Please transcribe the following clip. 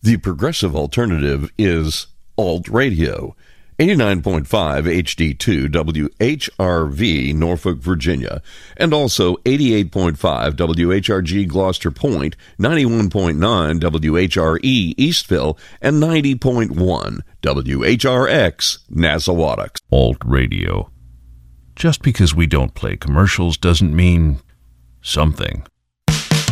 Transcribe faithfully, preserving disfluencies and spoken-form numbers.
The progressive alternative is Alt Radio. eighty-nine point five H D two W H R V, Norfolk, Virginia, and also eighty-eight point five W H R G Gloucester Point, ninety-one point nine W H R E Eastville, and ninety point one W H R X Nassawadox. Alt Radio. Just because we don't play commercials doesn't mean something.